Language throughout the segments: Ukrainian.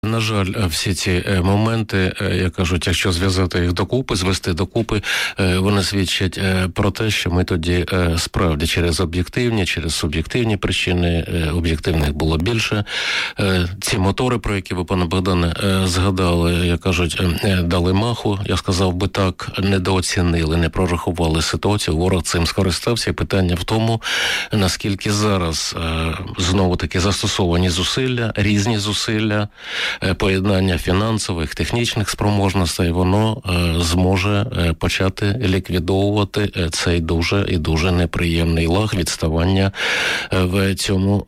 На жаль, всі ці моменти, як кажуть, якщо зв'язати їх докупи, звести докупи, вони свідчать про те, що ми тоді справді через об'єктивні, через суб'єктивні причини, об'єктивних було більше. Ці мотори, про які ви, пане Богдане, згадали, як кажуть, дали маху, я сказав би так, недооцінили, не прорахували ситуацію, ворог цим скористався. І питання в тому, наскільки зараз знову-таки застосовані зусилля, різні зусилля, поєднання фінансових, технічних спроможностей, воно зможе почати ліквідовувати цей дуже і дуже неприємний лаг відставання в цьому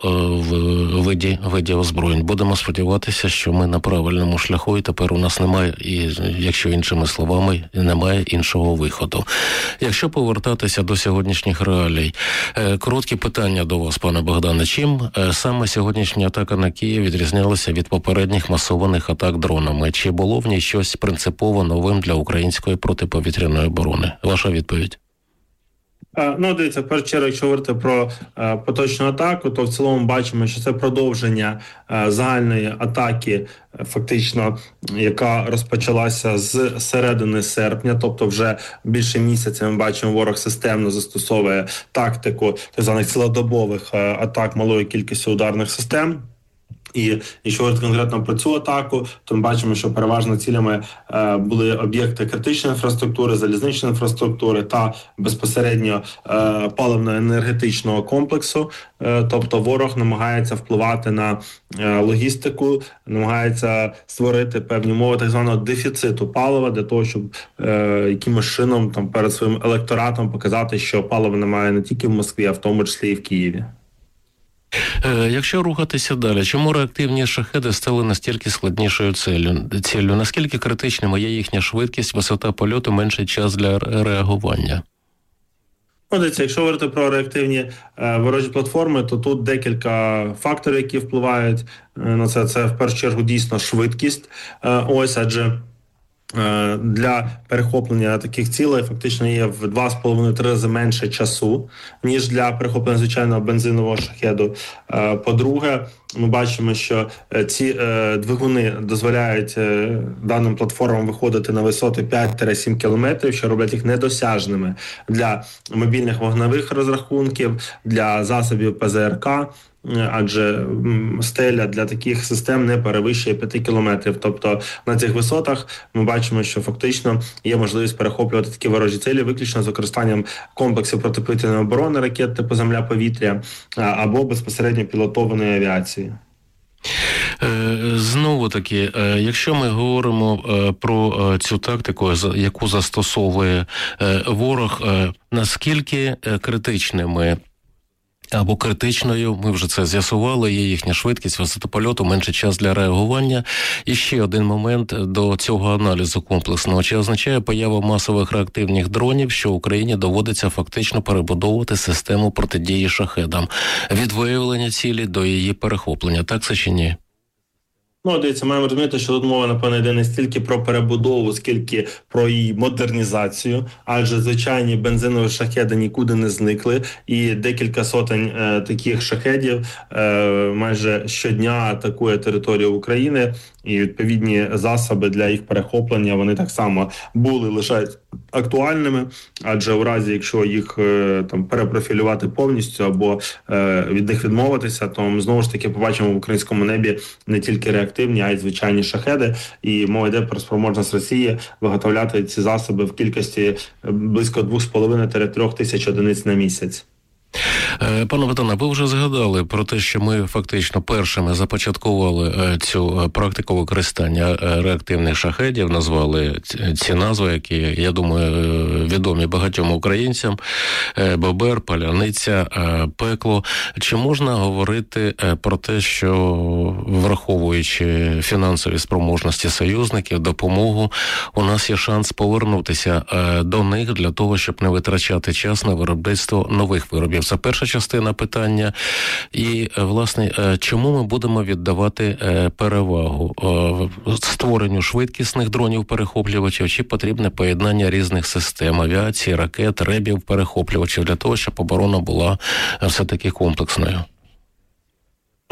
виді озброєнь. Будемо сподіватися, що ми на правильному шляху, і тепер у нас немає, і якщо іншими словами, немає іншого виходу. Якщо повертатися до сьогоднішніх реалій, короткі питання до вас, пане Богдане. Чим саме сьогоднішня атака на Київ відрізнялася від попередніх масованих атак дронами? Чи було в ній щось принципово новим для української протиповітряної оборони? Ваша відповідь. Дивіться, в першу чергу, якщо говорити про поточну атаку, то в цілому бачимо, що це продовження загальної атаки, фактично, яка розпочалася з середини серпня, тобто вже більше місяця ми бачимо, ворог системно застосовує тактику так званих цілодобових атак малої кількості ударних систем. І якщо говорити конкретно про цю атаку, то ми бачимо, що переважно цілями були об'єкти критичної інфраструктури, залізничної інфраструктури та безпосередньо паливно-енергетичного комплексу. Тобто ворог намагається впливати на логістику, намагається створити певні умови так званого дефіциту палива для того, щоб якимось чином там перед своїм електоратом показати, що палива немає не тільки в Москві, а в тому числі і в Києві. Якщо рухатися далі, чому реактивні шахеди стали настільки складнішою ціллю? Наскільки критичними є їхня швидкість, висота польоту, менший час для реагування? Дивіться, якщо говорити про реактивні ворожі платформи, то тут декілька факторів, які впливають на це. Це в першу чергу дійсно швидкість. Адже для перехоплення таких цілей фактично є в 2,5-3 рази менше часу, ніж для перехоплення звичайного бензинового шахеду. По-друге, ми бачимо, що ці двигуни дозволяють даним платформам виходити на висоти 5-7 кілометрів, що роблять їх недосяжними для мобільних вогневих розрахунків, для засобів ПЗРК, адже стеля для таких систем не перевищує 5 кілометрів. Тобто на цих висотах ми бачимо, що фактично є можливість перехоплювати такі ворожі цілі виключно з використанням комплексів протиповітряної оборони, ракет типу «Земля-повітря» або безпосередньо пілотованої авіації. Знову-таки, якщо ми говоримо про цю тактику, яку застосовує ворог, наскільки критичними або критичною, ми вже це з'ясували, є їхня швидкість, висота польоту, менший час для реагування. І ще один момент до цього аналізу комплексного. Чи означає поява масових реактивних дронів, що Україні доводиться фактично перебудовувати систему протидії шахедам? Від виявлення цілі до її перехоплення. Так це чи ні? Дивіться, маємо розуміти, що тут мова, напевно, йде не стільки про перебудову, скільки про її модернізацію, адже звичайні бензинові шахеди нікуди не зникли, і декілька сотень таких шахедів майже щодня атакує територію України, і відповідні засоби для їх перехоплення, вони так само були, лишаються актуальними, адже у разі, якщо їх там перепрофілювати повністю або від них відмовитися, то ми знову ж таки побачимо в українському небі не тільки реактивні, а й звичайні шахеди. І мова йде про спроможність Росії виготовляти ці засоби в кількості близько 2,5-3 тисяч одиниць на місяць. Пане Богдане, ви вже згадали про те, що ми фактично першими започаткували цю практику використання реактивних шахедів, назвали ці назви, які, я думаю, відомі багатьом українцям: Бобер, Паляниця, Пекло. Чи можна говорити про те, що, враховуючи фінансові спроможності союзників, допомогу, у нас є шанс повернутися до них для того, щоб не витрачати час на виробництво нових виробів? Це перша частина питання. І, власне, чому ми будемо віддавати перевагу створенню швидкісних дронів-перехоплювачів, чи потрібне поєднання різних систем авіації, ракет, ребів, перехоплювачів для того, щоб оборона була все-таки комплексною?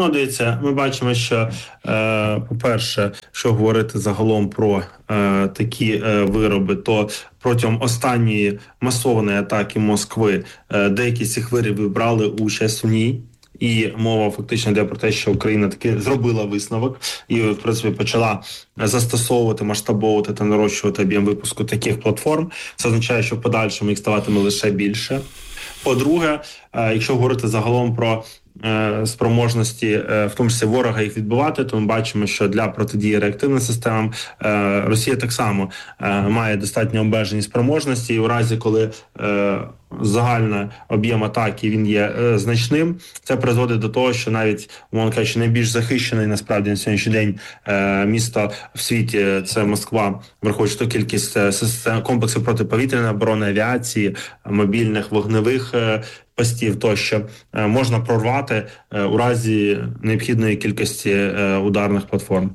Дивіться, ми бачимо, що, по-перше, що говорити загалом про такі вироби, то протягом останньої масованої атаки Москви деякі з цих виробів брали участь у ній. І мова фактично йде про те, що Україна таки зробила висновок і, в принципі, почала застосовувати, масштабовувати та нарощувати об'єм випуску таких платформ. Це означає, що в подальшому їх ставатиме лише більше. По-друге, якщо говорити загалом про спроможності, в тому числі ворога, їх відбивати, то ми бачимо, що для протидії реактивним системам Росія так само має достатньо обмежені спроможності, і у разі, коли загальний об'єм атаки він є значним, це призводить до того, що навіть, мовно кажучи, найбільш захищений насправді на сьогоднішній день місто в світі – це Москва, враховуючи ту кількість комплексів протиповітряної оборони, авіації, мобільних вогневих постів тощо, можна прорвати у разі необхідної кількості ударних платформ.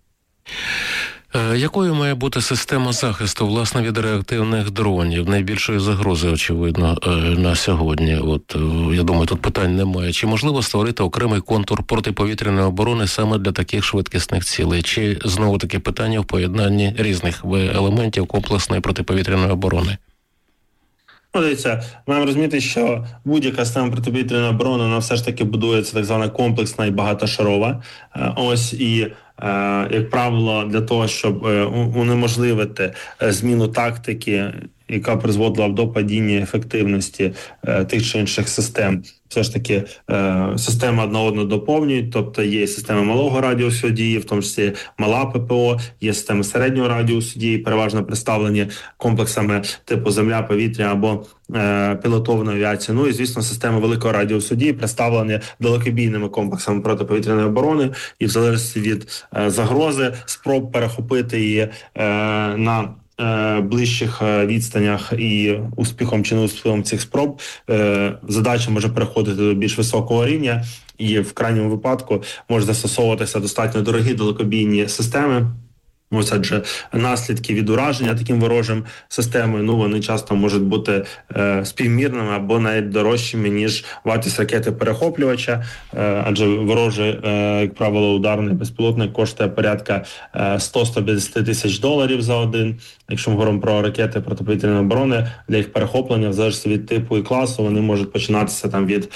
Якою має бути система захисту, власне, від реактивних дронів? Найбільшої загрози, очевидно, на сьогодні. Я думаю, тут питань немає. Чи можливо створити окремий контур протиповітряної оборони саме для таких швидкісних цілей? Чи, знову-таки, питання в поєднанні різних елементів комплексної протиповітряної оборони? Дивіться, маємо розуміти, що будь-яка система протиповітряної оборони, вона все ж таки будується так звана комплексна і багатошарова. І, як правило, для того, щоб унеможливити зміну тактики, яка призводила б до падіння ефективності тих чи інших систем, все ж таки системи одна одну доповнюють, тобто є системи малого радіусу дії, в тому числі мала ППО, є системи середнього радіусу дії, переважно представлені комплексами типу земля, повітря або пілотовної авіації. І, звісно, системи великого радіусу дії представлені далекобійними комплексами протиповітряної оборони, і в залежності від загрози спроб перехопити її на ближчих відстанях і успіхом чи неуспіхом цих спроб задача може переходити до більш високого рівня, і в крайньому випадку може застосовуватися достатньо дорогі далекобійні системи. Адже наслідки від ураження таким ворожим системою, вони часто можуть бути співмірними або навіть дорожчими, ніж вартість ракети-перехоплювача, адже ворожий, як правило, ударний безпілотник коштує порядка $100-150 тисяч за один. Якщо ми говоримо про ракети протиповітряної оборони, для їх перехоплення, в залежності від типу і класу, вони можуть починатися там від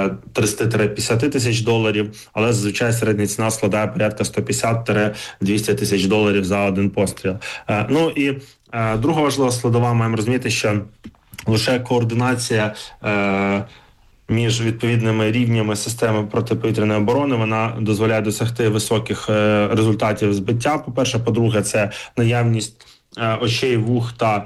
$30-50 тисяч, але зазвичай середня ціна складає порядка $150-200 тисяч за один постріл. І друга важлива складова, маємо розуміти, що лише координація між відповідними рівнями системи протиповітряної оборони, вона дозволяє досягти високих результатів збиття. По-перше, по-друге, це наявність очей, вух та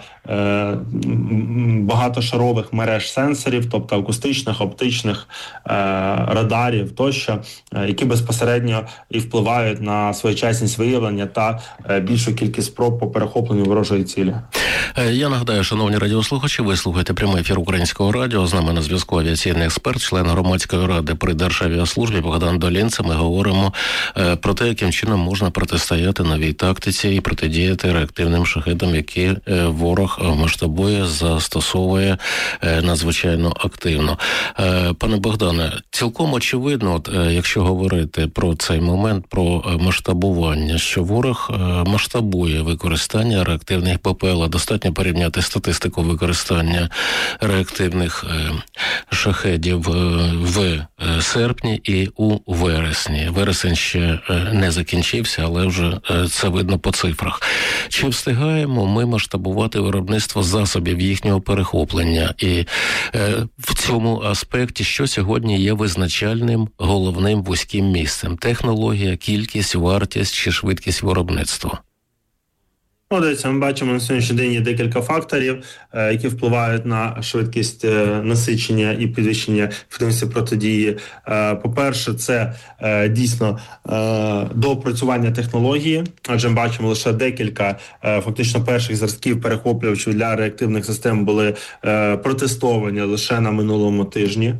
багатошарових мереж сенсорів, тобто акустичних, оптичних, радарів тощо, які безпосередньо і впливають на своєчасність виявлення та більшу кількість спроб по перехопленню ворожої цілі. Я нагадаю, шановні радіослухачі, ви слухаєте прямий ефір Українського радіо. З нами на зв'язку авіаційний експерт, член громадської ради при Державіаслужбі Богдан Долінце. Ми говоримо про те, яким чином можна протистояти новій тактиці і протидіяти реактивним шахедам, які ворог масштабує, застосовує надзвичайно активно. Пане Богдане, цілком очевидно, якщо говорити про цей момент, про масштабування, що ворог масштабує використання реактивних ППЛ. Достатньо порівняти статистику використання реактивних шахедів в серпні і у вересні. Вересень ще не закінчився, але вже це видно по цифрах. Чи встигаємо ми масштабувати виробництво засобів їхнього перехоплення? І в цьому аспекті, що сьогодні є визначальним головним вузьким місцем? Технологія, кількість, вартість чи швидкість виробництва? Дивіться, ми бачимо, на сьогоднішній день є декілька факторів, які впливають на швидкість насичення і підвищення ефективності протидії. По-перше, це дійсно доопрацювання технології, адже ми бачимо лише декілька фактично перших зразків перехоплювачів для реактивних систем були протестовані лише на минулому тижні.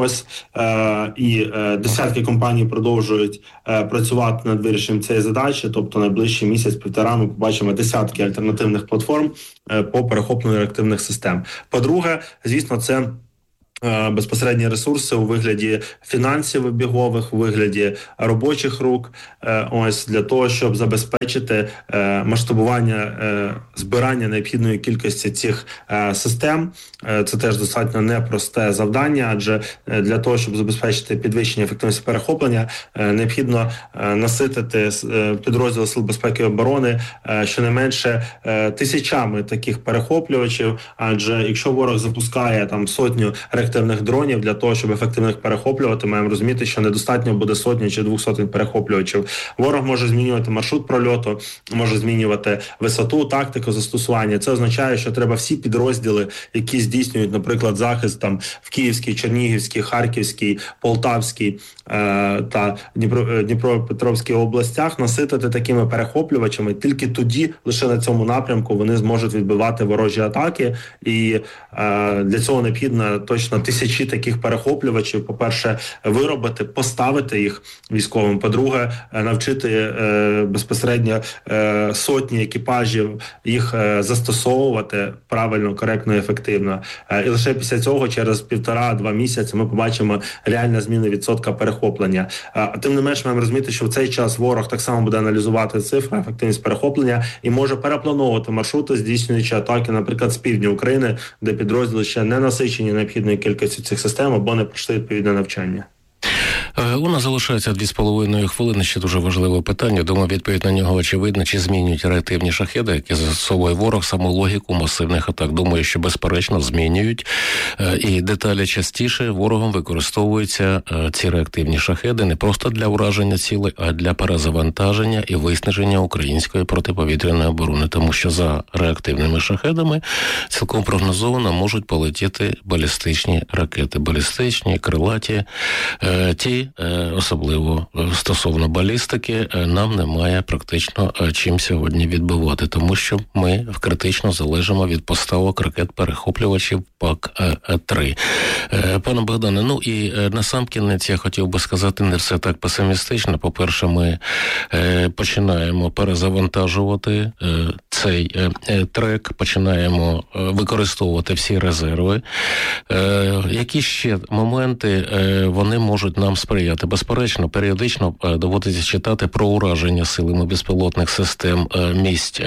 І десятки компаній продовжують працювати над вирішенням цієї задачі, тобто найближчий місяць-півтора ми побачимо десятки альтернативних платформ по перехопленню реактивних систем. По-друге, звісно, це безпосередні ресурси у вигляді фінансів обігових, у вигляді робочих рук, ось для того, щоб забезпечити масштабування збирання необхідної кількості цих систем. Це теж достатньо непросте завдання, адже для того, щоб забезпечити підвищення ефективності перехоплення, необхідно наситити підрозділи Сил безпеки і оборони щонайменше тисячами таких перехоплювачів, адже якщо ворог запускає там сотню реактивних дронів, для того, щоб ефективно їх перехоплювати, маємо розуміти, що недостатньо буде сотні чи 200 перехоплювачів. Ворог може змінювати маршрут прольоту, може змінювати висоту, тактику застосування. Це означає, що треба всі підрозділи, які здійснюють, наприклад, захист там в Київській, Чернігівській, Харківській, Полтавській та Дніпропетровській областях, наситити такими перехоплювачами. Тільки тоді, лише на цьому напрямку, вони зможуть відбивати ворожі атаки. І для цього необхідно точно тисячі таких перехоплювачів, по-перше, виробити, поставити їх військовим, по-друге, навчити безпосередньо сотні екіпажів їх застосовувати правильно, коректно і ефективно. І лише після цього, через 1,5-2 місяці, ми побачимо реальну зміну відсотка перехоплення. Тим не менш, маємо розуміти, що в цей час ворог так само буде аналізувати цифри, ефективність перехоплення і може переплановувати маршрути, здійснюючи атаки, наприклад, з півдня України, де підрозділи ще не насичені необхідною кількістю цих систем або не пройшли відповідне навчання. У нас залишається 2,5 хвилини. Ще дуже важливе питання. Думаю, відповідь на нього очевидна. Чи змінюють реактивні шахеди, які застосовує ворог, саму логіку масивних атак? Думаю, що безперечно змінюють. І деталі частіше ворогом використовуються ці реактивні шахеди не просто для ураження цілей, а для перезавантаження і виснаження української протиповітряної оборони. Тому що за реактивними шахедами цілком прогнозовано можуть полетіти балістичні ракети. Балістичні, крилаті. Ті, особливо стосовно балістики, нам немає практично чим сьогодні відбивати, тому що ми критично залежимо від поставок ракет-перехоплювачів ПАК-3. Пане Богдане, ну і насамкінець я хотів би сказати, не все так песимістично. По-перше, ми починаємо перезавантажувати цей трек, починаємо використовувати всі резерви. Які ще моменти вони можуть нам сприяти? Безперечно, періодично доводиться читати про ураження силами безпілотних систем місць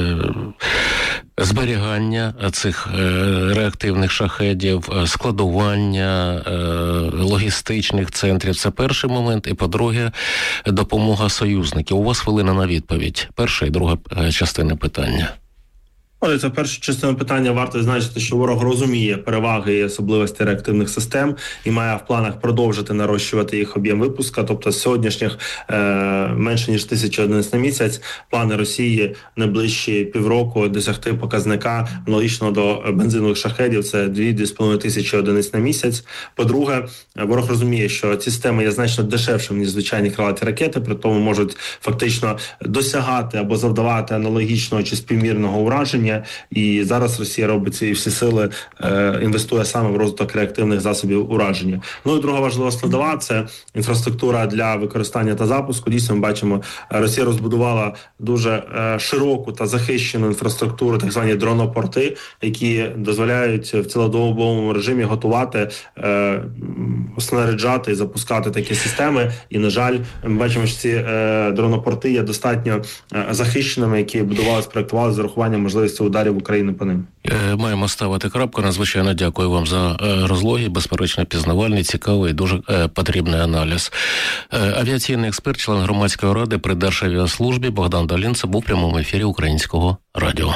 зберігання цих реактивних шахедів, складування логістичних центрів. Це перший момент. І, по-друге, допомога союзників. У вас хвилина на відповідь. Перша і друга частина питання. Це перша частина питання. Варто відзначити, що ворог розуміє переваги і особливості реактивних систем і має в планах продовжити нарощувати їх об'єм випуска. Тобто з сьогоднішніх менше ніж 1000 одиниць на місяць плани Росії найближчі півроку досягти показника аналогічно до бензинових шахедів. Це 2-2,5 тисячі одиниць на місяць. По-друге, ворог розуміє, що ці системи є значно дешевшими, ніж звичайні крилаті ракети, при тому можуть фактично досягати або завдавати аналогічного чи співмірного ураження. І зараз Росія робить ці всі сили, інвестує саме в розвиток реактивних засобів ураження. Ну і друга важлива складова – це інфраструктура для використання та запуску. Дійсно, ми бачимо, Росія розбудувала дуже широку та захищену інфраструктуру, так звані дронопорти, які дозволяють в цілодобовому режимі готувати, снаряджати і запускати такі системи. І, на жаль, ми бачимо, що ці дронопорти є достатньо захищеними, які будувалися, проєктувалися з урахуванням можливості ударів України по ним. Маємо ставити крапку. Надзвичайно дякую вам за розлоги. Безперечно, пізнавальний, цікавий і дуже потрібний аналіз. Авіаційний експерт, член громадської ради при Державіаслужбі Богдан Долінце був в прямому ефірі Українського радіо.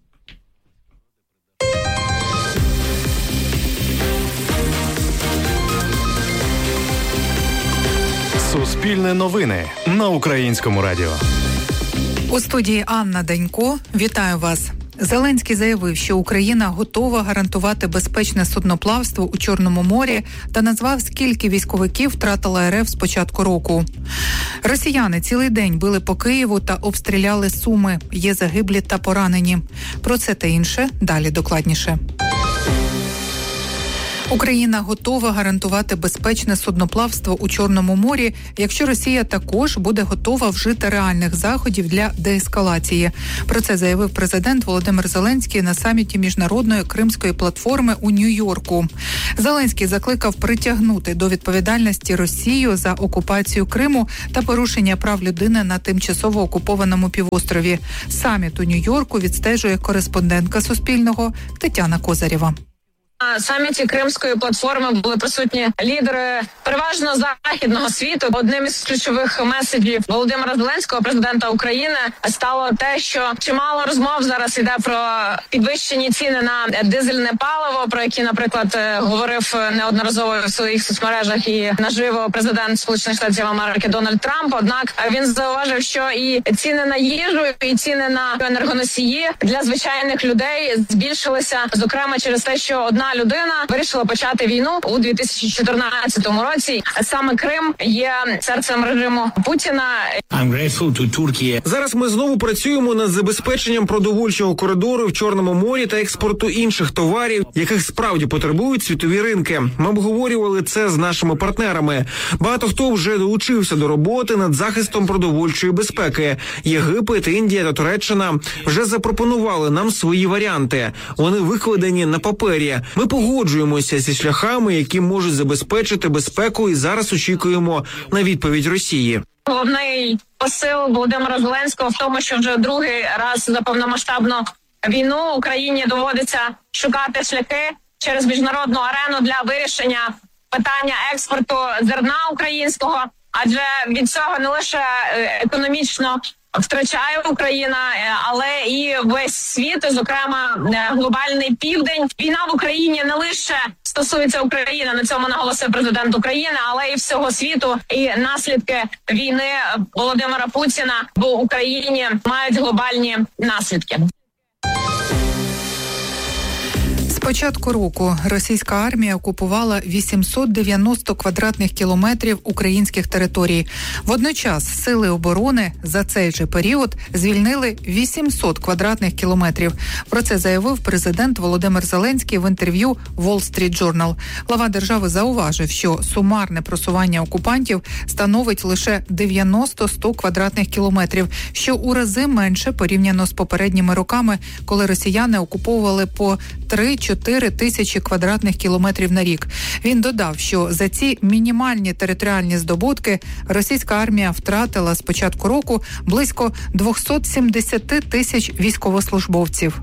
Суспільне новини на Українському радіо. У студії Анна Данько. Вітаю вас. Зеленський заявив, що Україна готова гарантувати безпечне судноплавство у Чорному морі та назвав, скільки військовиків втратила РФ з початку року. Росіяни цілий день били по Києву та обстріляли Суми. Є загиблі та поранені. Про це та інше далі докладніше. Україна готова гарантувати безпечне судноплавство у Чорному морі, якщо Росія також буде готова вжити реальних заходів для деескалації. Про це заявив президент Володимир Зеленський на саміті Міжнародної Кримської платформи у Нью-Йорку. Зеленський закликав притягнути до відповідальності Росію за окупацію Криму та порушення прав людини на тимчасово окупованому півострові. Саміт у Нью-Йорку відстежує кореспондентка Суспільного Тетяна Козарєва. На саміті Кримської платформи були присутні лідери переважно західного світу. Одним із ключових меседжів Володимира Зеленського, президента України, стало те, що чимало розмов зараз йде про підвищені ціни на дизельне паливо, про які, наприклад, говорив неодноразово в своїх соцмережах і наживо президент Сполучених Штатів Америки Дональд Трамп. Однак він зауважив, що і ціни на їжу, і ціни на енергоносії для звичайних людей збільшилися, зокрема через те, що одна людина вирішила почати війну у 2014 році. Саме Крим є серцем режиму Путіна. Зараз ми знову працюємо над забезпеченням продовольчого коридору в Чорному морі та експорту інших товарів, яких справді потребують світові ринки. Ми обговорювали це з нашими партнерами. Багато хто вже долучився до роботи над захистом продовольчої безпеки. Єгипет, Індія та Туреччина вже запропонували нам свої варіанти. Вони викладені на папері. Ми погоджуємося зі шляхами, які можуть забезпечити безпеку, і зараз очікуємо на відповідь Росії. Головний посил Володимира Зеленського в тому, що вже другий раз за повномасштабну війну Україні доводиться шукати шляхи через міжнародну арену для вирішення питання експорту зерна українського, адже від цього не лише економічно втрачає Україна, але і весь світ, зокрема глобальний південь. Війна в Україні не лише стосується України, на цьому наголосив президент України, але і всього світу. І наслідки війни Володимира Путіна в Україні мають глобальні наслідки. З початку року російська армія окупувала 890 квадратних кілометрів українських територій. Водночас сили оборони за цей же період звільнили 800 квадратних кілометрів. Про це заявив президент Володимир Зеленський в інтерв'ю Wall Street Journal. Глава держави зауважив, що сумарне просування окупантів становить лише 90-100 квадратних кілометрів, що у рази менше порівняно з попередніми роками, коли росіяни окуповували по 3-4 тисячі квадратних кілометрів на рік. Він додав, що за ці мінімальні територіальні здобутки російська армія втратила з початку року близько 270 тисяч військовослужбовців.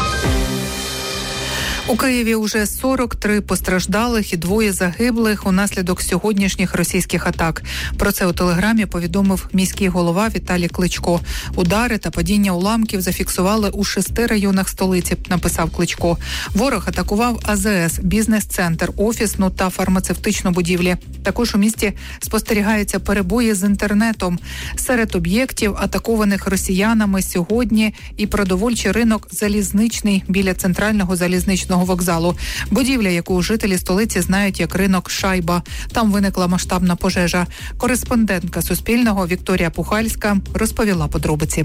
У Києві уже 43 постраждалих і 2 загиблих унаслідок сьогоднішніх російських атак. Про це у Телеграмі повідомив міський голова Віталій Кличко. Удари та падіння уламків зафіксували у 6 районах столиці, написав Кличко. Ворог атакував АЗС, бізнес-центр, офісну та фармацевтичну будівлі. Також у місті спостерігаються перебої з інтернетом. Серед об'єктів, атакованих росіянами сьогодні, і продовольчий ринок «Залізничний» біля центрального залізничного вокзалу. Будівля, яку жителі столиці знають як ринок «Шайба». Там виникла масштабна пожежа. Кореспондентка Суспільного Вікторія Пухальська розповіла подробиці.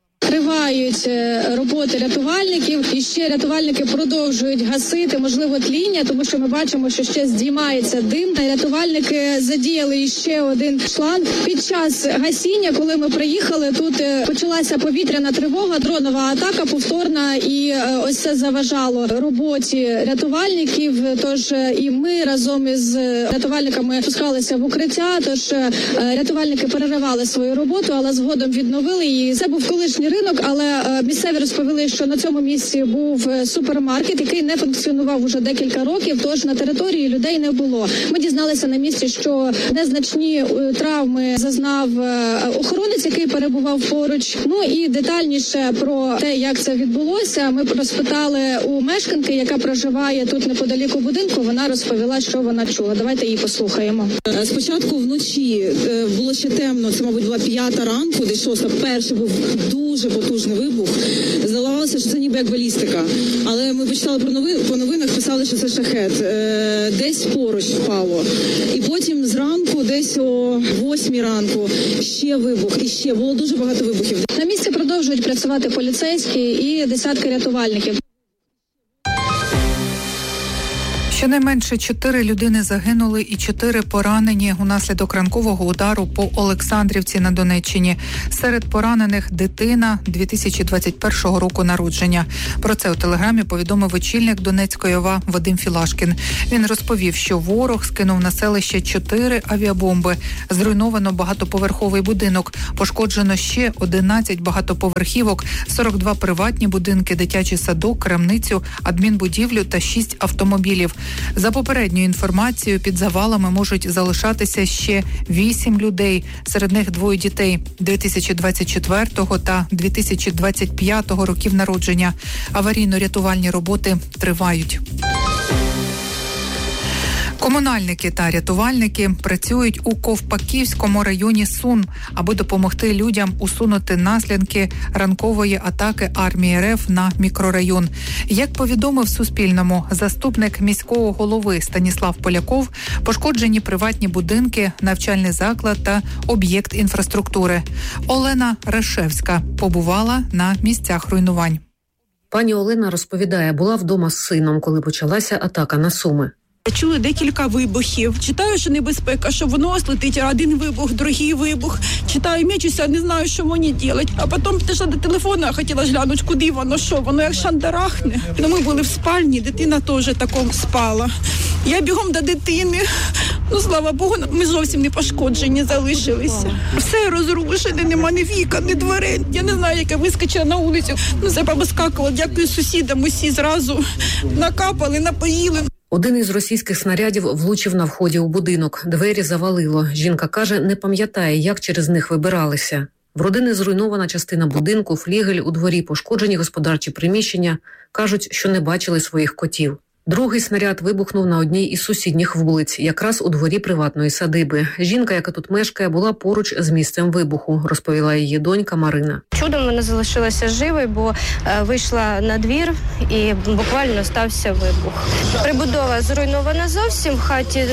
Тривають роботи рятувальників, і ще рятувальники продовжують гасити, можливо, тління, тому що ми бачимо, що ще здіймається дим. Рятувальники задіяли ще один шланг. Під час гасіння, коли ми приїхали, тут почалася повітряна тривога, дронова атака повторна, і ось це заважало роботі рятувальників. Тож і ми разом із рятувальниками спускалися в укриття, тож рятувальники переривали свою роботу, але згодом відновили її. Це був колишній ринок, але місцеві розповіли, що на цьому місці був супермаркет, який не функціонував уже декілька років, тож на території людей не було. Ми дізналися на місці, що незначні травми зазнав охоронець, який перебував поруч. Ну і детальніше про те, як це відбулося, ми розпитали у мешканки, яка проживає тут неподалік у будинку. Вона розповіла, що вона чула. Давайте її послухаємо. Спочатку вночі було ще темно, це, мабуть, була 5 ранку, десь 6. Перший був дуже потужний вибух. Здавалося, що це ніби як балістика. Але ми почитали по новинах, писали, що це шахет. Десь поруч впало. І потім зранку, десь о 8 ранку, ще вибух. І ще було дуже багато вибухів. На місці продовжують працювати поліцейські і десятки рятувальників. Щонайменше 4 людини загинули і 4 поранені унаслідок ранкового удару по Олександрівці на Донеччині. Серед поранених дитина 2021 року народження. Про це у Телеграмі повідомив очільник Донецької ОВА Вадим Філашкін. Він розповів, що ворог скинув на селище 4 авіабомби. Зруйновано багатоповерховий будинок. Пошкоджено ще 11 багатоповерхівок, 42 приватні будинки, дитячий садок, крамницю, адмінбудівлю та 6 автомобілів. За попередньою інформацією, під завалами можуть залишатися ще 8 людей. Серед них 2 дітей 2024 та 2025 років народження. Аварійно-рятувальні роботи тривають. Комунальники та рятувальники працюють у Ковпаківському районі Сум, аби допомогти людям усунути наслідки ранкової атаки армії РФ на мікрорайон. Як повідомив Суспільному заступник міського голови Станіслав Поляков, пошкоджені приватні будинки, навчальний заклад та об'єкт інфраструктури. Олена Решевська побувала на місцях руйнувань. Пані Олена розповідає, була вдома з сином, коли почалася атака на Суми. Я чула декілька вибухів. Читаю, що небезпека, що воно летить, один вибух, другий вибух. Читаю, мечуся, не знаю, що мені робити. А потім підійшла до телефону, хотіла глянути, куди воно, що. Воно як шандарахне. Ми були в спальні, дитина теж таком спала. Я бігом до дитини. Слава Богу, ми зовсім не пошкоджені залишилися. Все розрушене, нема ні вікон, ні дверей. Я не знаю, як я вискочила на вулицю. Все повискакувало. Дякую сусідам, усі зразу накапали, напоїли. Один із російських снарядів влучив на вході у будинок. Двері завалило. Жінка каже, не пам'ятає, як через них вибиралися. В родини зруйнована частина будинку, флігель, у дворі пошкоджені господарчі приміщення. Кажуть, що не бачили своїх котів. Другий снаряд вибухнув на одній із сусідніх вулиць, якраз у дворі приватної садиби. Жінка, яка тут мешкає, була поруч з місцем вибуху, розповіла її донька Марина. Чудом вона залишилася живою, бо вийшла на двір і буквально стався вибух. Прибудова зруйнована зовсім, в хаті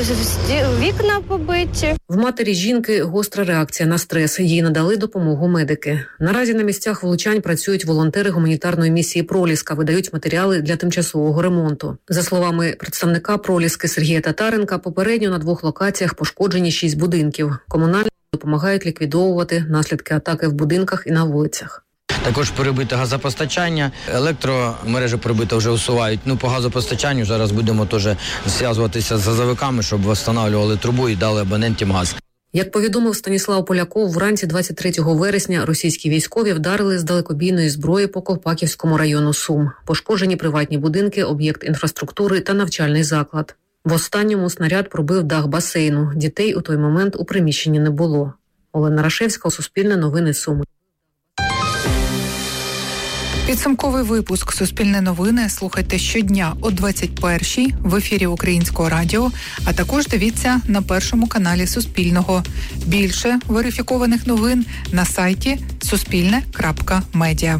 вікна побиті. В матері жінки гостра реакція на стрес. Їй надали допомогу медики. Наразі на місцях влучань працюють волонтери гуманітарної місії «Проліска», видають матеріали для тимчасового ремонту. За словами представника «Проліски» Сергія Татаренка, попередньо на 2 локаціях пошкоджені 6 будинків. Комунальники допомагають ліквідовувати наслідки атаки в будинках і на вулицях. Також перебите газопостачання, електромережі перебите вже усувають. По газопостачанню зараз будемо теж зв'язуватися з газовиками, щоб встановлювали трубу і дали абонентам газ. Як повідомив Станіслав Поляков, вранці 23 вересня російські військові вдарили з далекобійної зброї по Ковпаківському району Сум. Пошкоджені приватні будинки, об'єкт інфраструктури та навчальний заклад. В останньому снаряд пробив дах басейну. Дітей у той момент у приміщенні не було. Олена Рашевська, Суспільне новини, Суми. Підсумковий випуск «Суспільне новини» слухайте щодня о 21-й в ефірі Українського радіо, а також дивіться на першому каналі Суспільного. Більше верифікованих новин на сайті suspilne.media.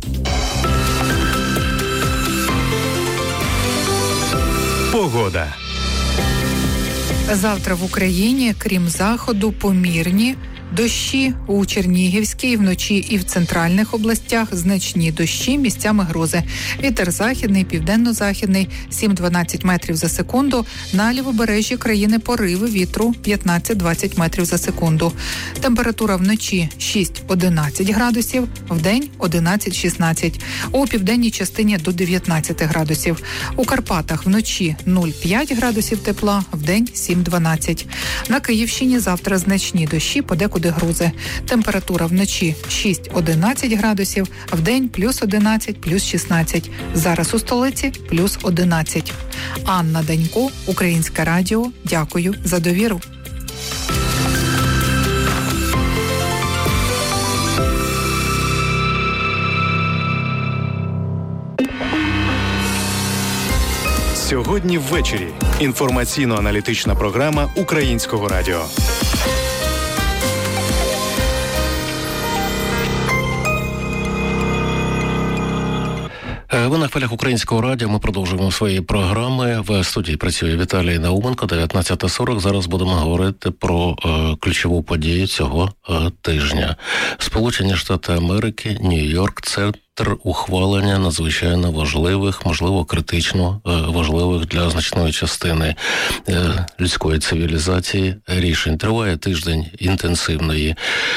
Погода. Завтра в Україні, крім заходу, помірні дощі у Чернігівській, вночі і в центральних областях, значні дощі, місцями грози. Вітер західний, південно-західний 7-12 метрів за секунду. На лівобережжі країни пориви вітру 15-20 метрів за секунду. Температура вночі 6-11 градусів, вдень 11-16. У південній частині до 19 градусів. У Карпатах вночі 0,5 градусів тепла, вдень 7-12. На Київщині завтра значні дощі, подекуди грози. Температура вночі 6-11 градусів, а вдень плюс 11, плюс 16. Зараз у столиці плюс 11. Анна Данько, Українське радіо. Дякую за довіру. Сьогодні ввечері. Інформаційно-аналітична програма Українського радіо. Ви на хвилях Українського радіо. Ми продовжуємо свої програми. В студії працює Віталій Науменко, 19:40. Зараз будемо говорити про ключову подію цього тижня. Сполучені Штати Америки, Нью-Йорк – це спектр ухвалення надзвичайно важливих, можливо, критично важливих для значної частини людської цивілізації рішень. Триває тиждень інтенсивної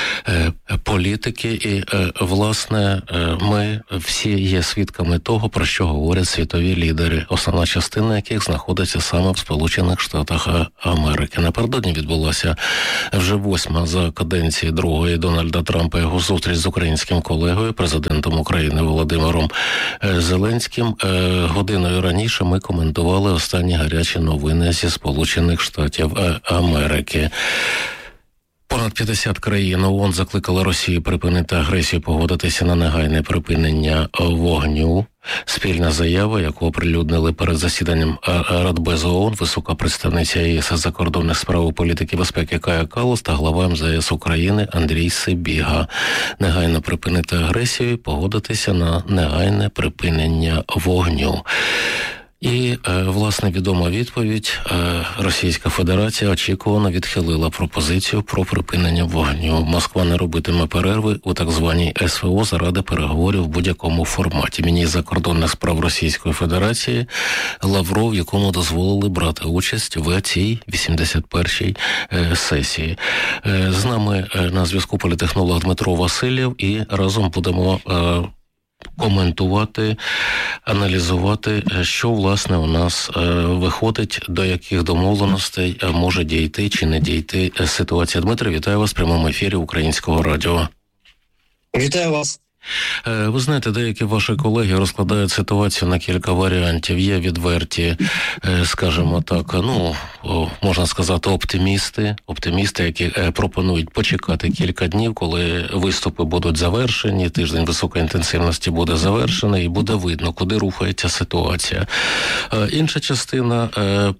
політики і, власне, ми всі є свідками того, про що говорять світові лідери, основна частина яких знаходиться саме в Сполучених Штатах Америки. Напередодні відбулася вже 8-ма за каденції другої Дональда Трампа його зустріч з українським колегою, президентом України Володимиром Зеленським. Годиною раніше ми коментували останні гарячі новини зі Сполучених Штатів Америки. Понад 50 країн ООН закликали Росію припинити агресію, погодитися на негайне припинення вогню. Спільна заява, яку оприлюднили перед засіданням Радбезу ООН висока представниця ЄС закордонних справ і політики безпеки Кая Каллас та глава МЗС України Андрій Сибіга. Негайно припинити агресію, погодитися на негайне припинення вогню. І, власне, відома відповідь. Російська Федерація очікувано відхилила пропозицію про припинення вогню. Москва не робитиме перерви у так званій СВО заради переговорів в будь-якому форматі. Міністр закордонних справ Російської Федерації Лавров, якому дозволили брати участь в цій 81-й сесії. З нами на зв'язку політехнолог Дмитро Васильєв, і разом будемо коментувати, аналізувати, що, власне, у нас виходить, до яких домовленостей може дійти чи не дійти ситуація. Дмитро, вітаю вас в прямому ефірі Українського радіо. Вітаю вас. Ви знаєте, деякі ваші колеги розкладають ситуацію на кілька варіантів. Є відверті, скажімо так, можна сказати, оптимісти, які пропонують почекати кілька днів, коли виступи будуть завершені, тиждень високої інтенсивності буде завершений, і буде видно, куди рухається ситуація. Інша частина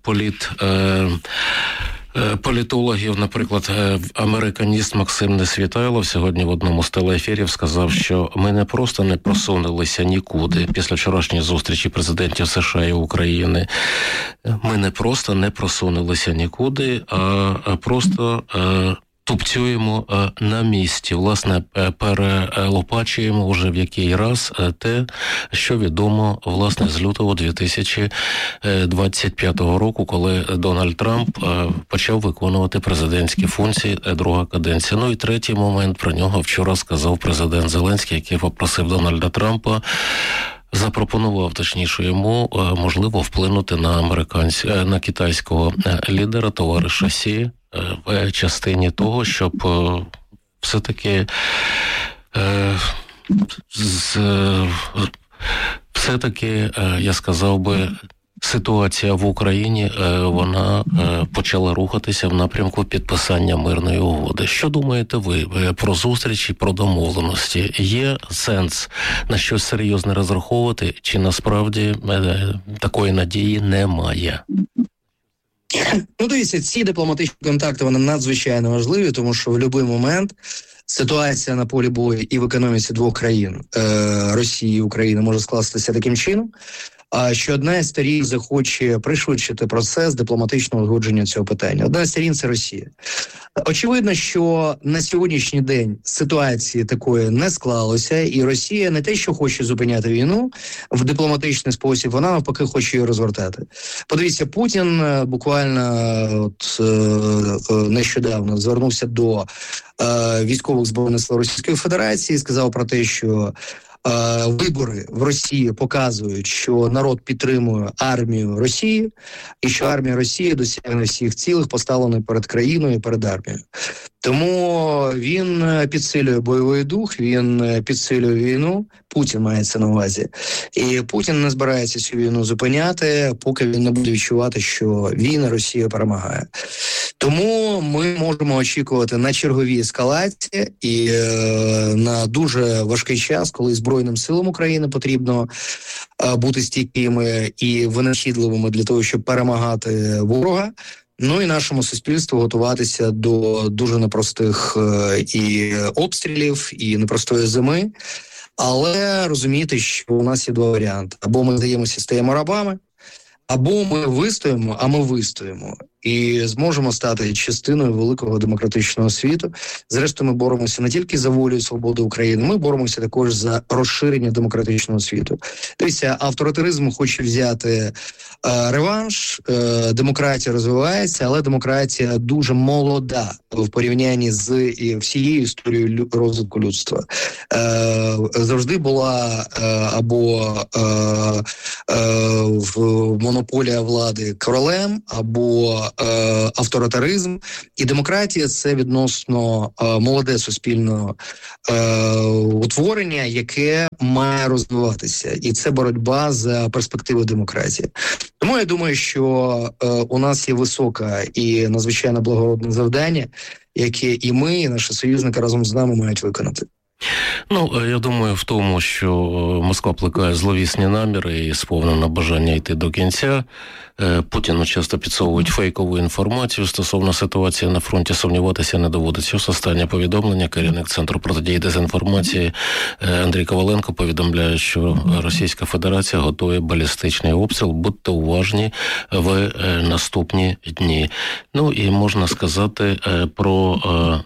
політологів, наприклад, американіст Максим Несвітайлов сьогодні в одному з телеефірів сказав, що ми не просто не просунулися нікуди після вчорашньої зустрічі президентів США і України. Ми не просто не просунулися нікуди, а просто тупцюємо на місці, власне, перелопачуємо вже в який раз те, що відомо, власне, з лютого 2025 року, коли Дональд Трамп почав виконувати президентські функції, друга каденція. Ну і третій момент, про нього вчора сказав президент Зеленський, який попросив Дональда Трампа, запропонував, точніше, йому можливо вплинути на китайського лідера, товариша Сі, в частині того, щоб все-таки я сказав би, ситуація в Україні, вона почала рухатися в напрямку підписання мирної угоди. Що думаєте ви про зустрічі, про домовленості? Є сенс на щось серйозне розраховувати, чи насправді такої надії немає? Дивіться, ці дипломатичні контакти, вони надзвичайно важливі, тому що в будь-який момент ситуація на полі бою і в економіці двох країн, Росії і України, може скластися таким чином, що одна із сторін захоче пришвидшити процес дипломатичного узгодження цього питання. Одна з сторін – це Росія. Очевидно, що на сьогоднішній день ситуації такої не склалося, і Росія не те, що хоче зупиняти війну в дипломатичний спосіб, вона навпаки хоче її розвертати. Подивіться, Путін буквально нещодавно звернувся до військових збройних сил Російської Федерації і сказав про те, що вибори в Росії показують, що народ підтримує армію Росії і що армія Росії досягне всіх цілих, поставлених перед країною і перед армією. Тому він підсилює бойовий дух, він підсилює війну, Путін мається на увазі. І Путін не збирається цю війну зупиняти, поки він не буде відчувати, що війна Росія перемагає. Тому ми можемо очікувати на чергові ескалації і на дуже важкий час, коли Збройним силам України потрібно бути стійкими і винахідливими для того, щоб перемагати ворога. Ну і нашому суспільству готуватися до дуже непростих і обстрілів, і непростої зими. Але розуміти, що у нас є два варіанти. Або ми здаємося, стаємо рабами, або ми вистоїмо, а ми вистоїмо. і зможемо стати частиною великого демократичного світу. Зрештою, ми боремося не тільки за волю і свободу України, ми боремося також за розширення демократичного світу. Дивіться, авторитаризм хоче взяти реванш, демократія розвивається, але демократія дуже молода в порівнянні з всією історією розвитку людства. Завжди була або монополія влади королем, або авторитаризм. І демократія – це відносно молоде суспільне утворення, яке має розвиватися. І це боротьба за перспективи демократії. Тому я думаю, що у нас є високе і надзвичайно благородне завдання, яке і ми, і наші союзники разом з нами мають виконати. Ну, я думаю, в тому, що Москва плекає зловісні наміри і сповнена бажання йти до кінця. Путіну часто підсовують фейкову інформацію стосовно ситуації на фронті. Сумніватися не доводиться. Ось останнє повідомлення. Керівник Центру протидії дезінформації Андрій Коваленко повідомляє, що Російська Федерація готує балістичний обстріл. Будьте уважні в наступні дні. Ну і можна сказати про...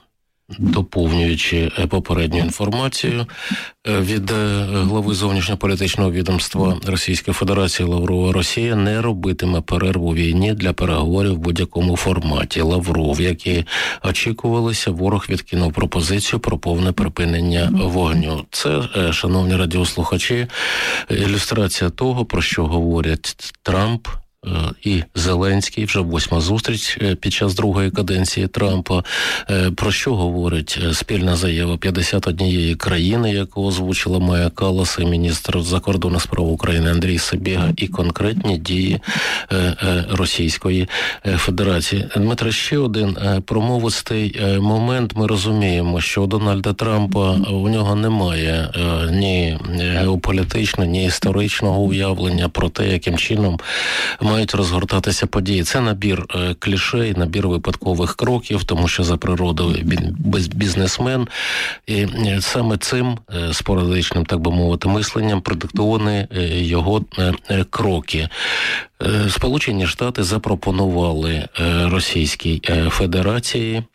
доповнюючи попередню інформацію від глави зовнішньополітичного відомства Російської Федерації Лаврова, Росія не робитиме перерву у війні для переговорів в будь-якому форматі. Лавров, як і очікувалося, ворог відкинув пропозицію про повне припинення вогню. Це, шановні радіослухачі, ілюстрація того, про що говорять Трамп і Зеленський, вже 8-ма зустріч під час другої каденції Трампа. Про що говорить спільна заява 51 країни, яку озвучила Майя Каллас і міністр закордонних справ України Андрій Сибіга, і конкретні дії Російської Федерації. Дмитро, ще один промовистий момент. Ми розуміємо, що у Дональда Трампа у нього немає ні геополітичного, ні історичного уявлення про те, яким чином мають розгортатися події. Це набір клішей, набір випадкових кроків, тому що за природою бізнесмен. І саме цим спорадичним, так би мовити, мисленням продиктовані його кроки. Сполучені Штати запропонували Російській Федерації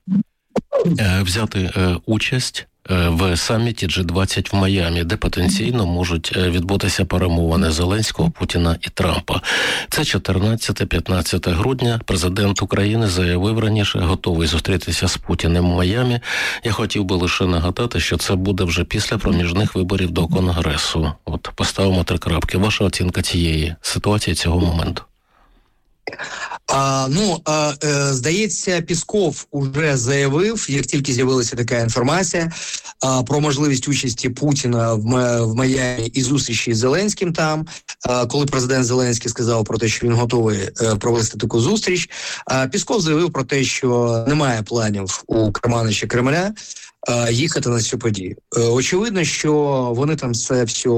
взяти участь в саміті G20 в Майамі, де потенційно можуть відбутися перемовини Зеленського, Путіна і Трампа. Це 14-15 грудня. Президент України заявив раніше, готовий зустрітися з Путіним в Майамі. Я хотів би лише нагадати, що це буде вже після проміжних виборів до Конгресу. От поставимо 3 крапки. Ваша оцінка цієї ситуації, цього моменту? Здається, Пісков уже заявив, як тільки з'явилася така інформація, про можливість участі Путіна в Майамі і зустрічі з Зеленським там, коли президент Зеленський сказав про те, що він готовий провести таку зустріч. Пісков заявив про те, що немає планів у керманича Кремля їхати на цю подію. Очевидно, що вони там це все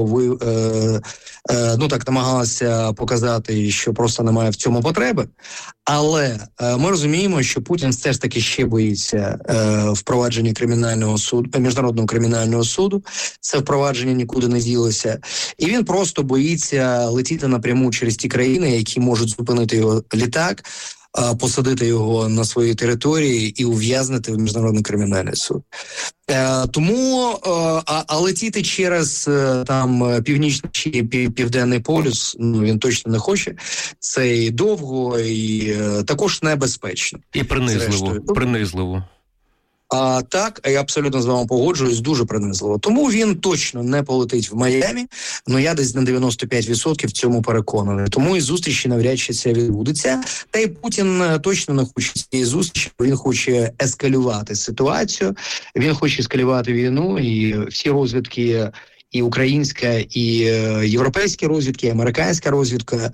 намагалися показати, що просто немає в цьому потреби. Але ми розуміємо, що Путін все ж таки ще боїться впровадження міжнародного кримінального суду. Це впровадження нікуди не ділося. І він просто боїться летіти напряму через ті країни, які можуть зупинити його літак, посадити його на своїй території і ув'язнити в Міжнародний кримінальний суд. Тому летіти через північний чи південний полюс, він точно не хоче. Це і довго, і також небезпечно. І принизливо. Так, я абсолютно з вами погоджуюсь, дуже принизливо. Тому він точно не полетить в Майамі, я десь на 95% в цьому переконаний. Тому і зустрічі навряд чи це відбудеться. Та й Путін точно не хоче цієї зустрічі, він хоче ескалювати ситуацію, він хоче ескалювати війну, і всі розвідки, і українська, і європейські розвідки, і американська розвідка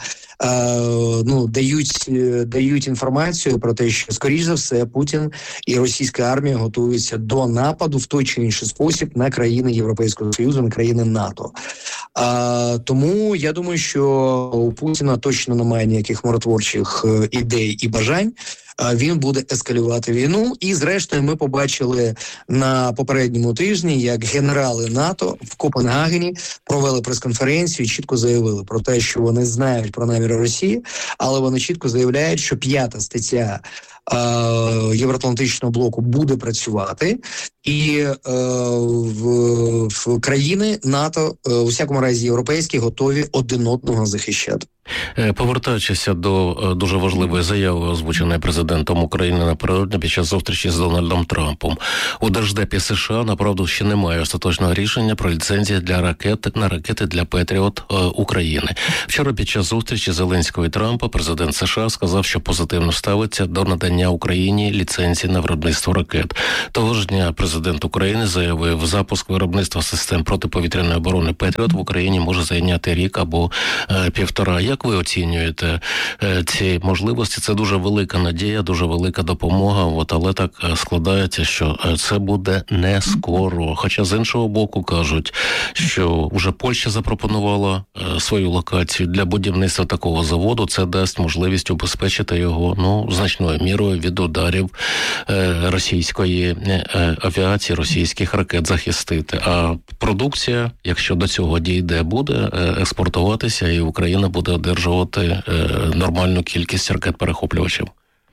дають інформацію про те, що, скоріш за все, Путін і російська армія готуються до нападу в той чи інший спосіб на країни Європейського Союзу, на країни НАТО. Тому я думаю, що у Путіна точно немає ніяких миротворчих ідей і бажань він буде ескалювати війну. І зрештою ми побачили на попередньому тижні, як генерали НАТО в Копенгагені провели прес-конференцію і чітко заявили про те, що вони знають про наміри Росії, але вони чітко заявляють, що 5-та стаття Євроатлантичного блоку буде працювати, і в країни НАТО, у всякому разі європейські, готові один одного захищати. Повертаючись до дуже важливої заяви, озвученої президентом України напередодні під час зустрічі з Дональдом Трампом. У Держдепі США, направду, ще немає остаточного рішення про ліцензії на ракети для Петріот України. Вчора під час зустрічі Зеленського і Трампа президент США сказав, що позитивно ставиться до надання Україні ліцензії на виробництво ракет. Того ж дня президент України заявив, запуск виробництва систем протиповітряної оборони Петріот в Україні може зайняти рік або півтора. Як ви оцінюєте ці можливості? Це дуже велика надія, дуже велика допомога, але так складається, що це буде не скоро. Хоча з іншого боку кажуть, що вже Польща запропонувала свою локацію для будівництва такого заводу. Це дасть можливість убезпечити його значною мірою від ударів російської авіації, російських ракет захистити. А продукція, якщо до цього дійде, буде експортуватися, і Україна буде одержувати нормальну кількість ракет-перехоплювачів.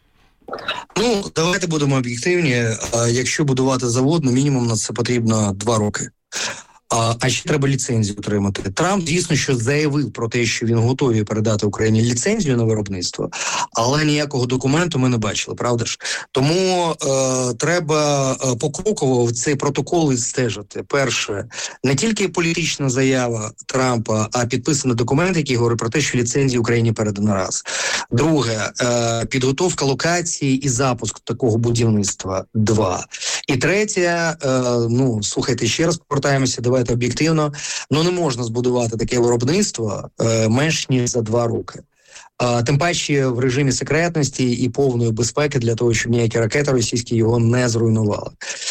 Давайте будемо об'єктивні. Якщо будувати завод, мінімум на це потрібно 2 роки. А ще треба ліцензію отримати. Трамп, звісно, що заявив про те, що він готовий передати Україні ліцензію на виробництво, але ніякого документу ми не бачили, правда ж? Тому треба покроково в цей протокол відстежити. Перше, не тільки політична заява Трампа, а підписаний документ, який говорить про те, що ліцензію Україні передано раз. Друге, підготовка локації і запуск такого будівництва. 2. І третє, слухайте, ще раз повертаємося, давайте об'єктивно, не можна збудувати таке виробництво менш ніж за 2 роки. Тим паче в режимі секретності і повної безпеки для того, щоб ніякі ракети російські його не зруйнували.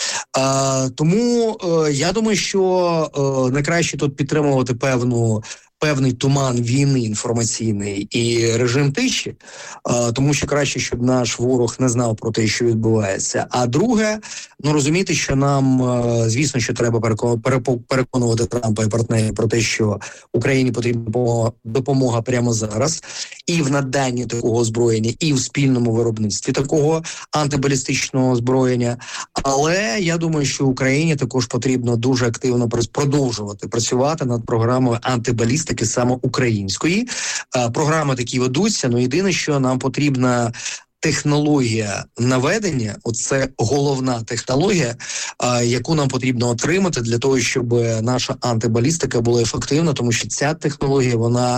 Тому я думаю, що найкраще тут підтримувати певний туман війни інформаційний і режим тиші, тому що краще, щоб наш ворог не знав про те, що відбувається. А друге, розуміти, що нам, звісно, що треба переконувати Трампа і партнерів про те, що Україні потрібна допомога прямо зараз і в наданні такого озброєння, і в спільному виробництві такого антибалістичного озброєння. Але я думаю, що Україні також потрібно дуже активно продовжувати працювати над програмою антибалістики, саме української. Програми такі ведуться, єдине, що нам потрібна технологія наведення, оце головна технологія, яку нам потрібно отримати для того, щоб наша антибалістика була ефективна, тому що ця технологія, вона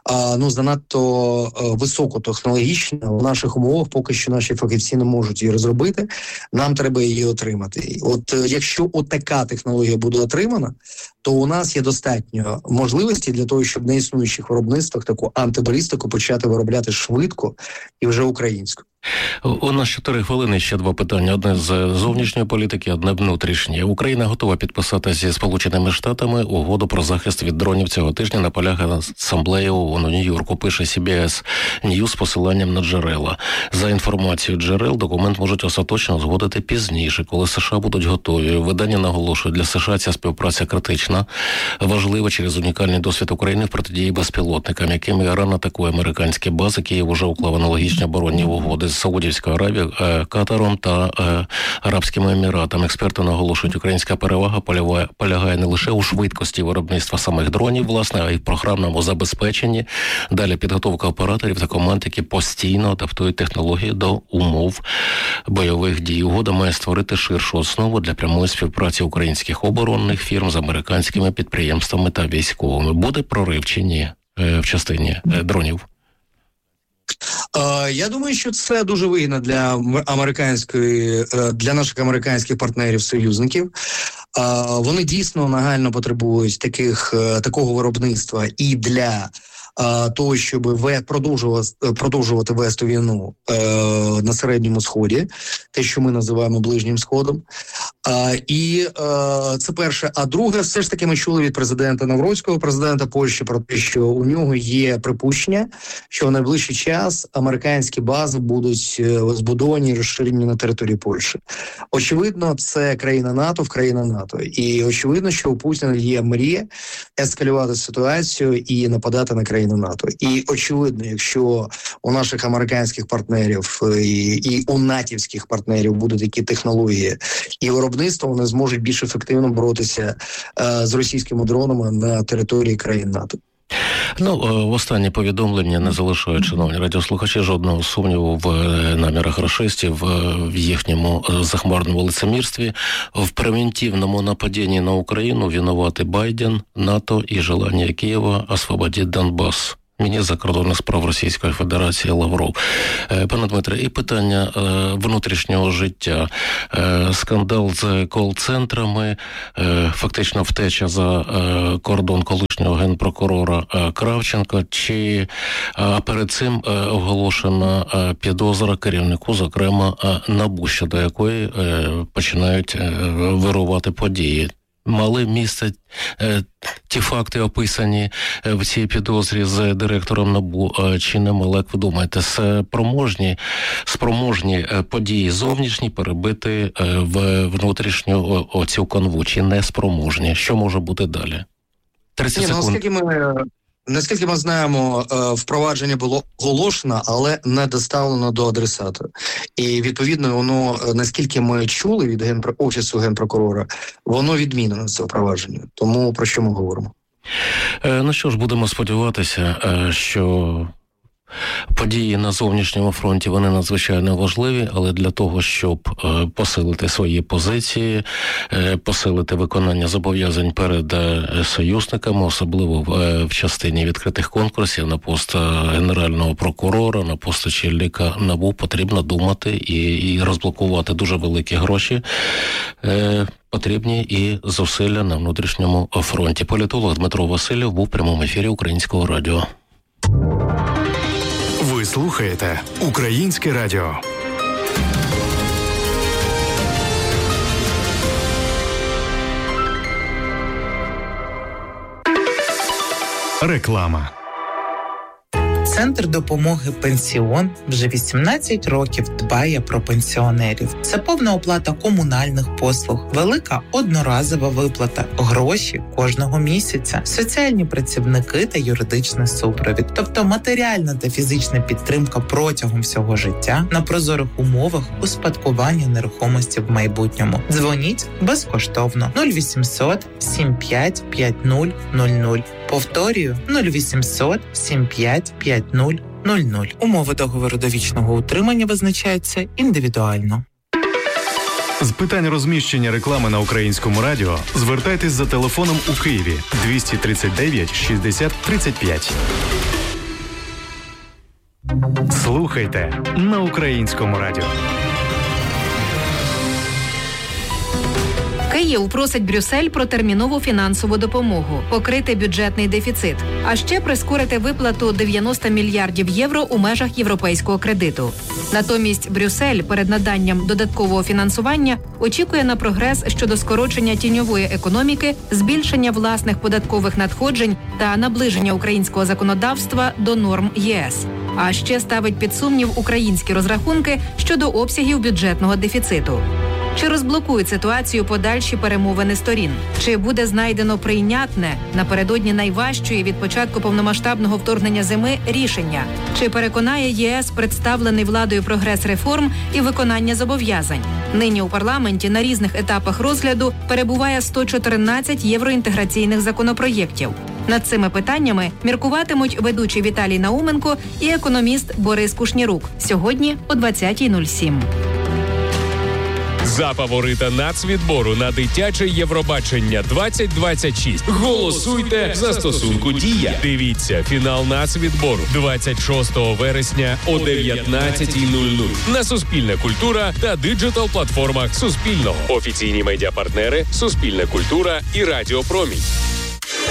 занадто високотехнологічна. В наших умовах поки що наші фахівці не можуть її розробити, нам треба її отримати. Якщо така технологія буде отримана, то у нас є достатньо можливості для того, щоб на існуючих виробництвах таку антибалістику почати виробляти швидко і вже українську. У нас 4 хвилини, ще 2 питання. Одне з зовнішньої політики, одне внутрішнє. Україна готова підписати зі Сполученими Штатами угоду про захист від дронів цього тижня, наполягає асамблея ООН у Нью-Йорку, пише CBS News з посиланням на джерела. За інформацією джерел, документ можуть остаточно узгодити пізніше, коли США будуть готові. Видання наголошує, для США ця співпраця критична, важлива через унікальний досвід України в протидії безпілотникам, якими Іран атакує американські бази. Київ уже уклав аналогічні оборонні угоди з Саудівською Аравією, Катаром та Арабськими Еміратами. Експерти наголошують, українська перевага полягає не лише у швидкості виробництва самих дронів, власне, а й в програмному забезпеченні. Далі підготовка операторів та команд, які постійно адаптують технології до умов бойових дій. Угода має створити ширшу основу для прямої співпраці українських оборонних фірм з американськими підприємствами та військовими. Буде прорив чи ні в частині дронів? Я думаю, що це дуже вигідно для наших американських партнерів-союзників. Вони дійсно нагально потребують такого виробництва і для того, щоб продовжувати вести війну на Середньому Сході, те, що ми називаємо Ближнім Сходом. І це перше. А друге, все ж таки ми чули від президента Навроцького, президента Польщі, про те, що у нього є припущення, що в найближчий час американські бази будуть збудовані і розширені на території Польщі. Очевидно, це країна НАТО. І очевидно, що у Путіна є мрія ескалювати ситуацію і нападати на країну НАТО. І очевидно, якщо у наших американських партнерів і у натівських партнерів будуть такі технології і виробництво, вони зможуть більш ефективно боротися з російськими дронами на території країн НАТО. Останні повідомлення не залишають, шановні радіослухачі, жодного сумніву в намірах рашистів, в їхньому захмарному лицемірстві. В превентивному нападінні на Україну винувати Байден, НАТО і желання Києва освободити Донбас. Міністр закордонних справ Російської Федерації Лавров. Пане Дмитре, і питання внутрішнього життя. Скандал з кол-центрами, фактично втеча за кордон колишнього генпрокурора Кравченка, а перед цим оголошена підозра керівнику, зокрема НАБУ, щодо якої починають вирувати події. Мали місце ті факти, описані в цій підозрі з директором НАБУ, чи не мали, як ви думаєте, спроможні події зовнішні перебити в внутрішню оцю канву, чи не спроможні? Що може бути далі? 30 секунд. Наскільки ми знаємо, впровадження було оголошено, але не доставлено до адресата. І, відповідно, воно, наскільки ми чули від Офісу Генпрокурора, воно відмінено, це впровадження. Тому про що ми говоримо? Що ж, будемо сподіватися, що події на зовнішньому фронті, вони надзвичайно важливі, але для того, щоб посилити свої позиції, посилити виконання зобов'язань перед союзниками, особливо в частині відкритих конкурсів на пост генерального прокурора, на пост очільника НАБУ, потрібно думати і розблокувати дуже великі гроші. Потрібні і зусилля на внутрішньому фронті. Політолог Дмитро Васильєв був в прямому ефірі Українського радіо. Ви слухаєте Українське радіо. Реклама. Центр допомоги «Пенсіон» вже 18 років дбає про пенсіонерів. Це повна оплата комунальних послуг, велика одноразова виплата, гроші кожного місяця, соціальні працівники та юридичний супровід. Тобто матеріальна та фізична підтримка протягом всього життя на прозорих умовах успадкування нерухомості в майбутньому. Дзвоніть безкоштовно 0800 75 50 00. Повторюю, 0800 75 50 00. Умови договору довічного утримання визначаються індивідуально. З питань розміщення реклами на Українському радіо звертайтесь за телефоном у Києві 239 60 35. Слухайте на Українському радіо. Київ просить Брюссель про термінову фінансову допомогу, покрити бюджетний дефіцит, а ще прискорити виплату 90 мільярдів євро у межах європейського кредиту. Натомість Брюссель перед наданням додаткового фінансування очікує на прогрес щодо скорочення тіньової економіки, збільшення власних податкових надходжень та наближення українського законодавства до норм ЄС. А ще ставить під сумнів українські розрахунки щодо обсягів бюджетного дефіциту. Чи розблокують ситуацію подальші перемовини сторін? Чи буде знайдено прийнятне напередодні найважчої від початку повномасштабного вторгнення зими рішення? Чи переконає ЄС представлений владою прогрес реформ і виконання зобов'язань? Нині у парламенті на різних етапах розгляду перебуває 114 євроінтеграційних законопроєктів. Над цими питаннями міркуватимуть ведучий Віталій Науменко і економіст Борис Кушнірук. Сьогодні о 20:07. За фаворита нацвідбору на дитяче Євробачення 2026 голосуйте в застосунку «Дія». Дивіться фінал нацвідбору 26 вересня о 19:00 на Суспільне культура та диджитал-платформах Суспільного. Офіційні медіапартнери Суспільне культура і Радіо Промінь.